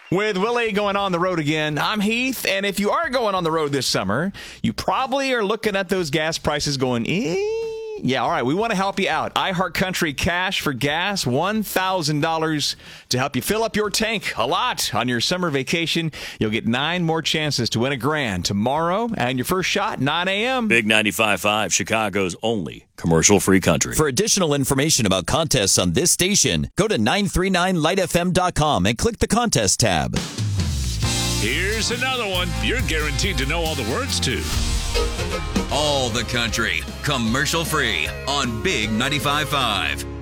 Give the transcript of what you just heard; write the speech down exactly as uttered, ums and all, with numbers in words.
With Willie going on the road again, I'm Heath, and if you are going on the road this summer, you probably are looking at those gas prices going, eh? Yeah, all right, we want to help you out. iHeartCountry Cash for Gas, one thousand dollars to help you fill up your tank a lot on your summer vacation. You'll get nine more chances to win a grand tomorrow, and your first shot, nine a.m. Big ninety-five point five, Chicago's only commercial-free country. For additional information about contests on this station, go to nine three nine light f m dot com and click the contest tab. Here's another one you're guaranteed to know all the words to. All the country, commercial free on Big ninety-five point five.